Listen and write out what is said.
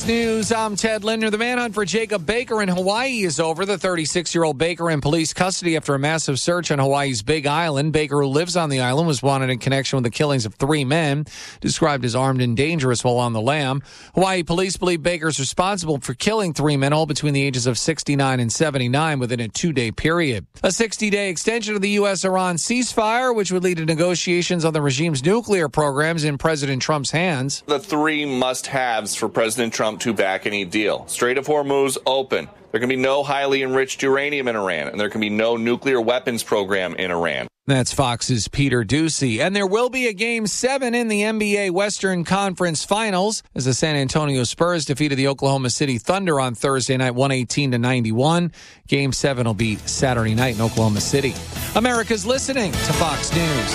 News, I'm Ted Linder. The manhunt for Jacob Baker in Hawaii is over. The 36-year-old Baker in police custody after a massive search on Hawaii's Big Island. Baker, who lives on the island, was wanted in connection with the killings of 3 men, described as armed and dangerous while on the lam. Hawaii police believe Baker is responsible for killing 3 men, all between the ages of 69 and 79, within a 2-day period. A 60-day extension of the U.S.-Iran ceasefire, which would lead to negotiations on the regime's nuclear programs, in President Trump's hands. The 3 must-haves for President Trump to back any deal. Strait of Hormuz open. There can be no highly enriched uranium in Iran, and there can be no nuclear weapons program in Iran. That's Fox's Peter Ducey. And there will be a Game 7 in the NBA Western Conference Finals as the San Antonio Spurs defeated the Oklahoma City Thunder on Thursday night, 118-91. Game 7 will be Saturday night in Oklahoma City. America's listening to Fox News.